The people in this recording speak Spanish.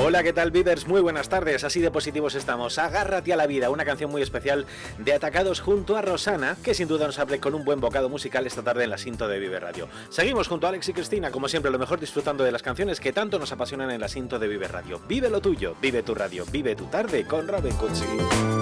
Hola, ¿qué tal, Vivers? Muy buenas tardes, así de positivos estamos. Agárrate a la vida, una canción muy especial de Atacados junto a Rosana, que sin duda nos abre con un buen bocado musical esta tarde en la Sinto de Vive Radio. Seguimos junto a Alex y Cristina, como siempre, lo mejor disfrutando de las canciones que tanto nos apasionan en la Sinto de Vive Radio. Vive lo tuyo, vive tu radio, vive tu tarde con Robin Cutsi.